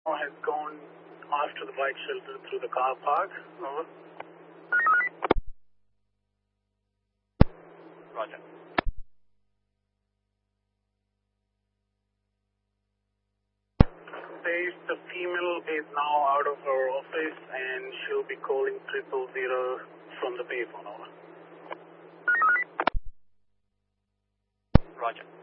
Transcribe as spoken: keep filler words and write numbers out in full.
has gone after the bike shelter through the car park. Over. Roger. Says the female is now out of her office and she'll be calling triple zero from the payphone. Over. Roger.